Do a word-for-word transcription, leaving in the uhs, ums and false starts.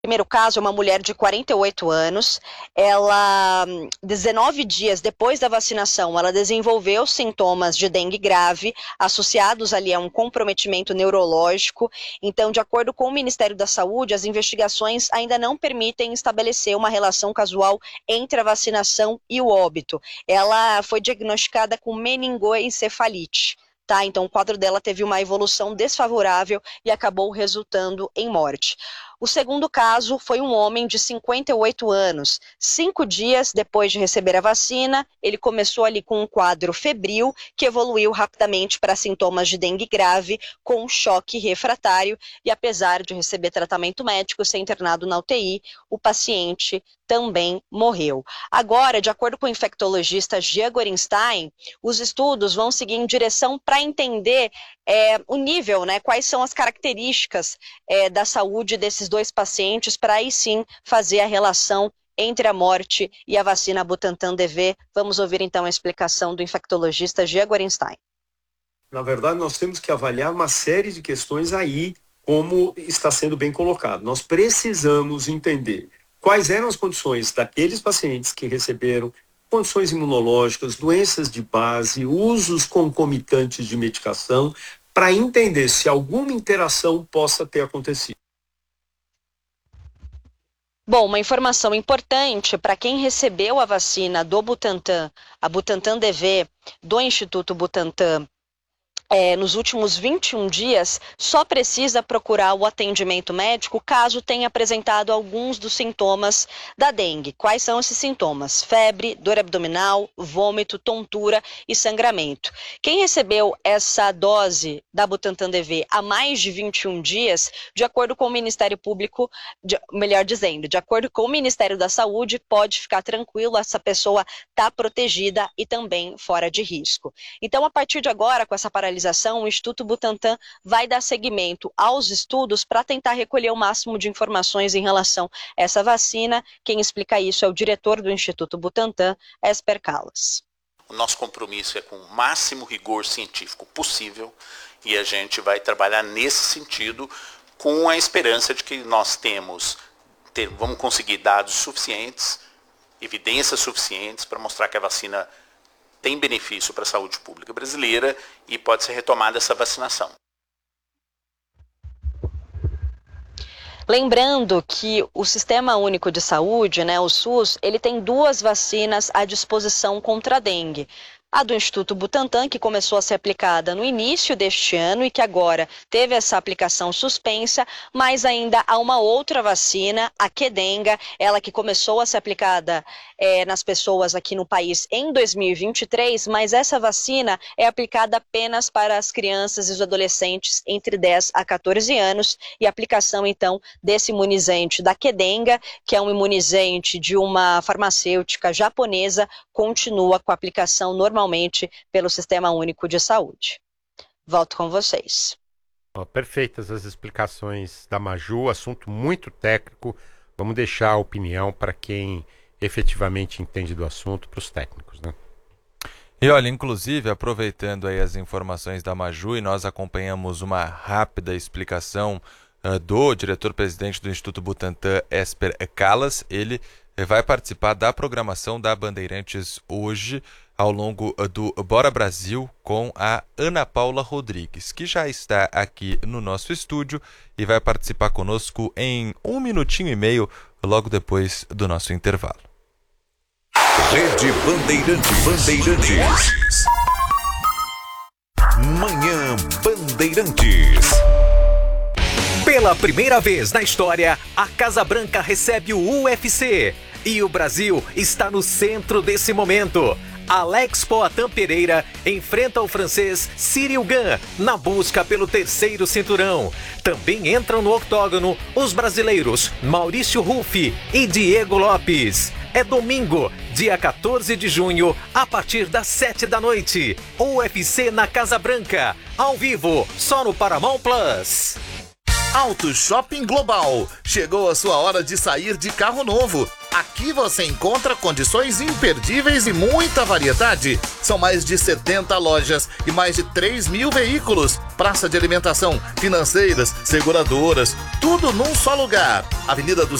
Primeiro caso é uma mulher de quarenta e oito anos, ela, dezenove dias depois da vacinação, ela desenvolveu sintomas de dengue grave, associados ali a um comprometimento neurológico. Então, de acordo com o Ministério da Saúde, as investigações ainda não permitem estabelecer uma relação causal entre a vacinação e o óbito. Ela foi diagnosticada com meningoencefalite. Tá? Então, o quadro dela teve uma evolução desfavorável e acabou resultando em morte. O segundo caso foi um homem de cinquenta e oito anos. Cinco dias depois de receber a vacina, ele começou ali com um quadro febril que evoluiu rapidamente para sintomas de dengue grave com choque refratário e, apesar de receber tratamento médico e ser internado na U T I, o paciente também morreu. Agora, de acordo com o infectologista Jean Gorenstein, os estudos vão seguir em direção para entender é, o nível, né, quais são as características é, da saúde desses dois pacientes, para aí sim fazer a relação entre a morte e a vacina Butantan D V. Vamos ouvir então a explicação do infectologista Jean Gorenstein. Na verdade, nós temos que avaliar uma série de questões aí, como está sendo bem colocado. Nós precisamos entender quais eram as condições daqueles pacientes que receberam condições imunológicas, doenças de base, usos concomitantes de medicação, para entender se alguma interação possa ter acontecido. Bom, uma informação importante para quem recebeu a vacina do Butantan, a Butantan D V, do Instituto Butantan, É, nos últimos vinte e um dias, só precisa procurar o atendimento médico caso tenha apresentado alguns dos sintomas da dengue. Quais são esses sintomas? Febre, dor abdominal, vômito, tontura e sangramento. Quem recebeu essa dose da Butantan D V há mais de vinte e um dias, de acordo com o Ministério Público, de, melhor dizendo, de acordo com o Ministério da Saúde, pode ficar tranquilo, essa pessoa está protegida e também fora de risco. Então, a partir de agora, com essa paralisação, o Instituto Butantan vai dar seguimento aos estudos para tentar recolher o máximo de informações em relação a essa vacina. Quem explica isso é o diretor do Instituto Butantan, Esper Callas. O nosso compromisso é com o máximo rigor científico possível e a gente vai trabalhar nesse sentido com a esperança de que nós temos, ter, vamos conseguir dados suficientes, evidências suficientes para mostrar que a vacina tem benefício para a saúde pública brasileira e pode ser retomada essa vacinação. Lembrando que o Sistema Único de Saúde, né, o SUS, ele tem duas vacinas à disposição contra a dengue. A do Instituto Butantan, que começou a ser aplicada no início deste ano e que agora teve essa aplicação suspensa, mas ainda há uma outra vacina, a Qdenga, ela que começou a ser aplicada é, nas pessoas aqui no país em dois mil e vinte e três, mas essa vacina é aplicada apenas para as crianças e os adolescentes entre dez a quatorze anos, e a aplicação então desse imunizante da Qdenga, que é um imunizante de uma farmacêutica japonesa, continua com a aplicação normal normalmente pelo Sistema Único de Saúde. Volto com vocês. Oh, perfeitas as explicações da Maju, assunto muito técnico. Vamos deixar a opinião para quem efetivamente entende do assunto, para os técnicos, né? E olha, inclusive, aproveitando aí as informações da Maju, e nós acompanhamos uma rápida explicação uh, do diretor-presidente do Instituto Butantan, Esper Callas. Ele vai participar da programação da Bandeirantes hoje, ao longo do Bora Brasil, com a Ana Paula Rodrigues, que já está aqui no nosso estúdio e vai participar conosco em um minutinho e meio, logo depois do nosso intervalo. Rede Bandeirantes. Bandeirantes. Manhã Bandeirantes. Pela primeira vez na história, a Casa Branca recebe o U F C. E o Brasil está no centro desse momento. Alex Poatan Pereira enfrenta o francês Cyril Gane na busca pelo terceiro cinturão. Também entram no octógono os brasileiros Maurício Ruffi e Diego Lopes. É domingo, dia quatorze de junho, a partir das sete da noite. U F C na Casa Branca, ao vivo, só no Paramount Plus. Auto Shopping Global. Chegou a sua hora de sair de carro novo. Aqui você encontra condições imperdíveis e muita variedade. São mais de setenta lojas e mais de três mil veículos. Praça de alimentação, financeiras, seguradoras, tudo num só lugar. Avenida dos